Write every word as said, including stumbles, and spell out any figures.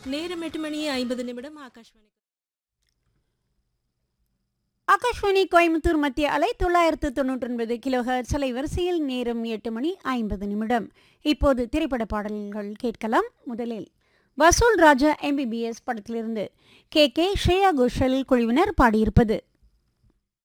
நேரம் எட்டு மணி ஐம்பது நிமிடம். ஆகாஷ்வாணி ஆகாஷ்வாணி கோயம்புத்தூர் மத்திய அலை தொள்ளாயிரத்து தொண்ணூற்றி ஒன்பது கிலோஹெர்ட்ஸ் அலைவரிசையில் நேரம் எட்டு மணி ஐம்பது நிமிடம். இப்போது திரைப்பட பாடல்கள் கேட்கலாம். முதலில் வசூல் ராஜா எம்பிபிஎஸ் படத்திலிருந்து கே கே ஸ்ரேயா கோஷல் குழுவினர் பாடியிருப்பது.